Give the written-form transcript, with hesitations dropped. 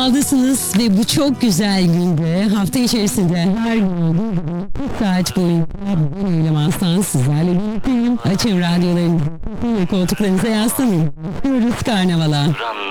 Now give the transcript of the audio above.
Karnaval'dasınız ve bu çok güzel günde hafta içerisinde her gün bir saat boyunca böyle Mans'tan sizlerle birlikteyim. Açın radyolarınızı ve koltuklarınıza yaslanın. Gidiyoruz karnavala.